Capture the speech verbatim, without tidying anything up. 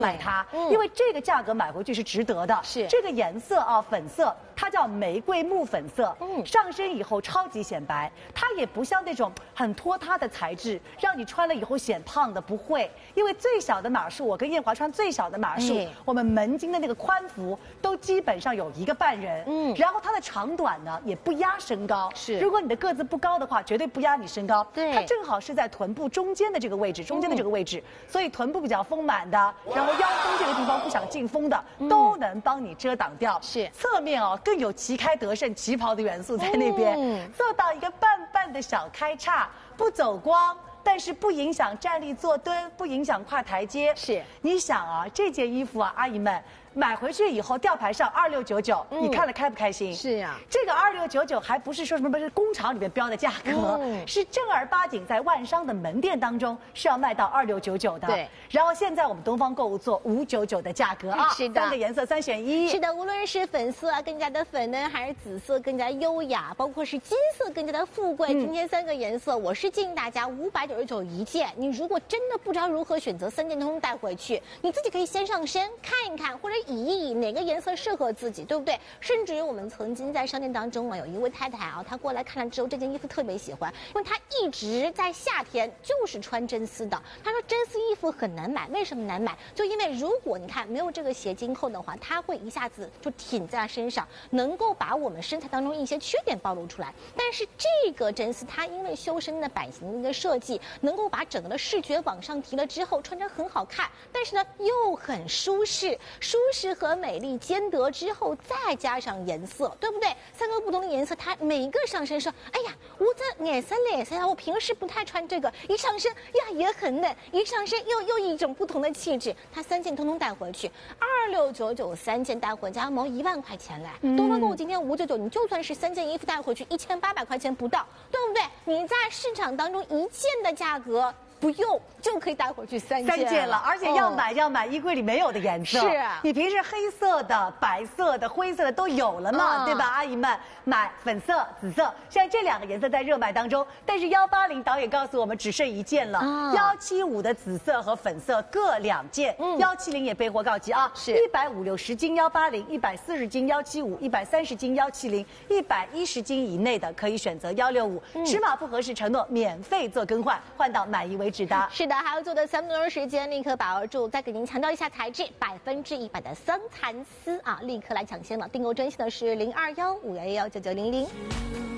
买它，因为这个价格买回去是值得的。 是这个颜色啊，粉色，它叫玫瑰木粉色，嗯，上身以后超级显白，它也不像那种很拖沓的材质，让你穿了以后显胖的，不会。因为最小的码数，我跟艳华穿最小的码数，我们门襟的那个宽幅都基本上有一个半人，嗯，然后它的长短呢也不压身高， 是。 如果你的个子不高的话，绝对不压你身高， 对， 它正好是在臀部中间的这个位置，中间的这个位置，所以臀部比较丰满的，然后腰封这个地方不想进风的，都能帮你遮挡掉。 是， 侧面哦更有旗开得胜旗袍的元素在那边，嗯、做到一个半半的小开叉，不走光。但是不影响站立坐蹲，不影响跨台阶。是，你想啊，这件衣服啊，阿姨们买回去以后吊牌上二六九九，你看了开不开心？ 是呀、啊， 这个二六九九还不是说什么不是工厂里面标的价格，嗯、是正儿八经在万商的门店当中是要卖到二六九九的。对，然后现在我们东方购物做五九九的价格啊， 是的， 三个颜色三选一。 是的，无论是粉色啊更加的粉嫩，还是紫色更加优雅，包括是金色更加的富贵。嗯、今天三个颜色，我是建议大家五百九十九一件。你如果真的不知道如何选择，三件通通带回去，你自己可以先上身看一看，或者以一以哪个颜色适合自己，对不对？甚至于我们曾经在商店当中啊，有一位太太啊，她过来看了之后，这件衣服特别喜欢，因为她一直在夏天就是穿真丝的。她说真丝衣服很难买，为什么难买？就因为如果你看没有这个斜襟扣的话，它会一下子就挺在身上，能够把我们身材当中一些缺点暴露出来。但是这个真丝它因为修身的版型的一个设计，能够把整个的视觉往上提了之后，穿着很好看，但是呢又很舒适，舒适和美丽兼得之后，再加上颜色，对不对？三个不同的颜色，它每一个上身说，哎呀，我这颜色嘞，现在我平时不太穿这个，一上身呀也很嫩，一上身又又一种不同的气质。它三件通通带回去，二六九九三件带回家，毛一万块钱嘞。嗯、东方购物今天五九九，你就算是三件衣服带回去，一千八百块钱不到，对不对？你在市场当中一件的价格。不用就可以带回去三件三件了，而且要买、哦、要买衣柜里没有的颜色。 是啊， 你平时黑色的、白色的、灰色的都有了嘛，嗯、对吧？阿姨们买粉色、紫色，现在这两个颜色在热卖当中。但是幺八零导演告诉我们只剩一件了，幺七五的紫色和粉色各两件，幺七零也备货告急啊，是一百五六十斤幺八零，一百四十斤幺七五，一百三十斤幺七零，一百一十斤以内的可以选择幺六五，尺码不合适承诺免费做更换，换到满意为。是的， 是的，还要做的三分钟时间，立刻把握住。再给您强调一下材质，百分之一百的桑蚕丝啊，立刻来抢先了。订购专线的是零二幺五幺幺九九零零。